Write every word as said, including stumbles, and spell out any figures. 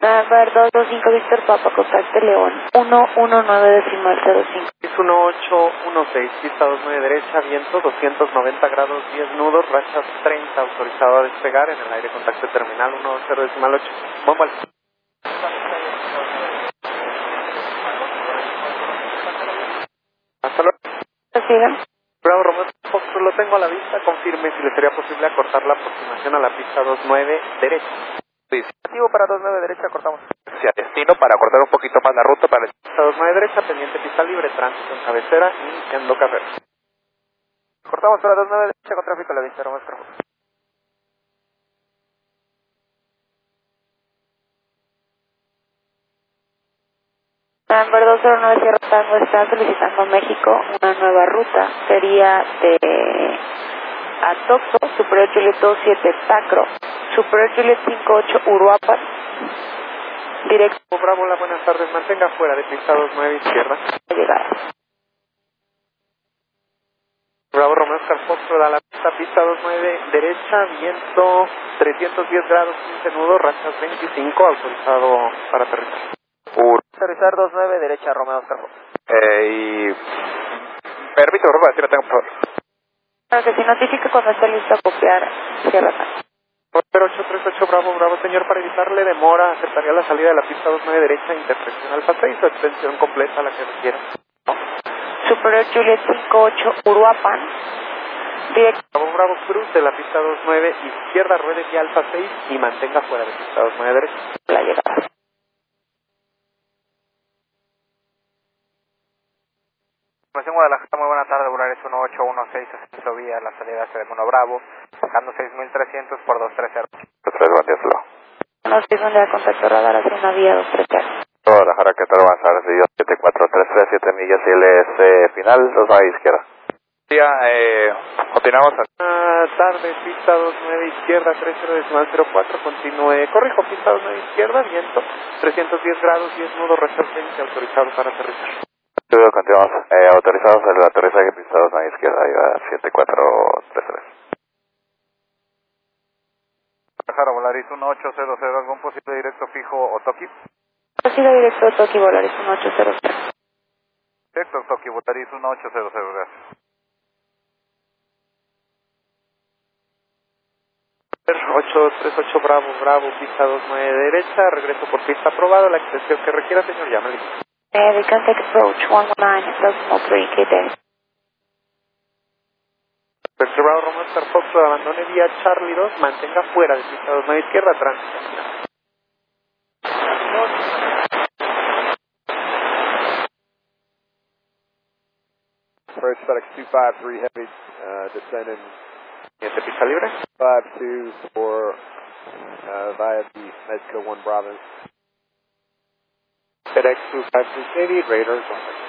Number dos dos cinco Víctor Papa, contacte León, uno uno nueve decimal cero cinco. Es uno ocho uno seis, pista dos nueve derecha, viento doscientos noventa grados, diez nudos, rachas treinta, autorizado a despegar en el aire, contacto terminal uno cero decimal ocho. Bomba al... Hasta luego. Sigan. Bravo Romeo, Fox, lo tengo a la vista, confirme si le sería posible acortar la aproximación a la pista dos nueve derecha. Sí, Activo para dos nueve derecha, cortamos. hacia destino para cortar un poquito más la ruta para el... Pista dos nueve derecha, pendiente pista libre, tránsito en cabecera, iniciando carrera. Cortamos para dos nueve derecha con tráfico a la vista, Romeo Oscar Fox. Number dos cero nueve Sierra Tango está solicitando a México una nueva ruta. Sería de Atoxo, Superior Juliet dos siete Tacro, Superior Juliet cinco ocho Uruapan, directo Bravo, hola, buenas tardes, mantenga fuera de pista dos nueve izquierda. a llegar. Bravo Romeo Oscar Fox, da la pista, pista dos nueve derecha, viento trescientos diez grados, quince nudos, rachas veinticinco, autorizado para aterrizar. Ur... Aterrizar dos nueve derecha, Romeo Oscar Fox. Eh, y... Permiso, por favor, si no tengo por favor. Para que se notifique cuando esté listo a copiar Sierra Tango. cero ocho tres ocho, Bravo, Bravo, señor, para evitarle demora, aceptaría la salida de la pista dos nueve derecha, intersección Alfa seis, o extensión completa, la que requiera. Superior Juliet cinco ocho Uruapan, directo Bravo, Bravo, Cruz de la pista dos nueve izquierda, ruede y Alfa seis y mantenga fuera de pista dos nueve derecha. a la llegada. Información Guadalajara, muy buena tarde, Volaris uno ocho uno seis, ascenso vía la salida hacia el Mono Bravo, sacando seis mil trescientos por dos tres cero. tres, buen día, solo. No estoy donde da contacto radar hacia una vía dos tres cero. Guadalajara, que tal avanzar, recibió siete cuatro tres tres, siete millas y L S final, dos a izquierda. Ya, eh, continuamos. Buenas tardes, pista dos nueve izquierda, tres cero decimal cero cuatro, continúe, corrijo, pista dos nueve izquierda, viento trescientos diez grados, diez nudos, rachas veinte, autorizado para aterrizar. Continuamos, eh, autorizados el aterrizaje pisados a la izquierda, iba siete cuatro tres tres. Guadalajara, Volaris uno ocho cero cero, ¿algún posible directo fijo o Toki? Siga directo a Toki Volaris uno ocho cero cero. Directo Toki, Volaris uno ocho cero cero, gracias. ocho tres ocho, Bravo, Bravo, pista dos nueve derecha, regreso por pista aprobado, la extensión que requiera, señor, llámale. Eh, we can take approach one one nine, decimal three, K D. Bravo, Romeo Oscar Fox, abandone vía Charlie dos, mantenga fuera de pista dos nueve izquierda, tránsito. Approach FedEx two five three Heavy, uh, descending Siguiente pista libre. five two for uh, via the Mexico one Bravo. FedEx two five three Heavy, Raiders one.